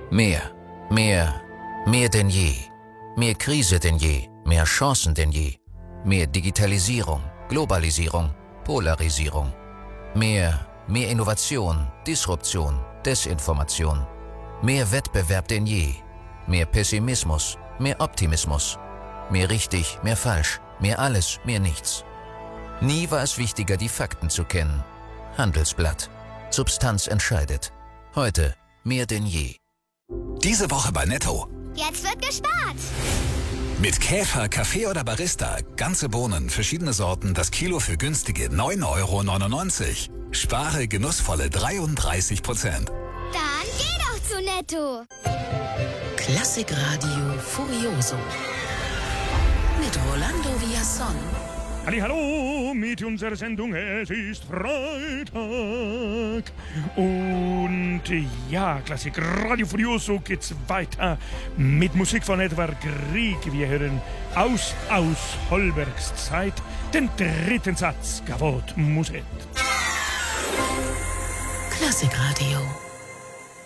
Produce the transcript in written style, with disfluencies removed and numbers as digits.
Mehr, mehr, mehr denn je. Mehr Krise denn je, mehr Chancen denn je. Mehr Digitalisierung, Globalisierung, Polarisierung. Mehr Innovation, Disruption, Desinformation. Mehr Wettbewerb denn je. Mehr Pessimismus, mehr Optimismus. Mehr richtig, mehr falsch, mehr alles, mehr nichts. Nie war es wichtiger, die Fakten zu kennen. Handelsblatt. Substanz entscheidet. Heute mehr denn je. Diese Woche bei Netto. Jetzt wird gespart. Mit Käfer, Kaffee oder Barista. Ganze Bohnen, verschiedene Sorten, das Kilo für günstige 9,99 €. Spare genussvolle 33%. Dann geh doch zu Netto. Klassikradio Furioso. Mit Rolando Villazón. Hallo mit unserer Sendung, es ist Freitag. Und ja, Klassik Radio Furioso geht's weiter mit Musik von Edvard Grieg. Wir hören aus Holbergs Zeit den dritten Satz, Gavot Muset. Klassikradio.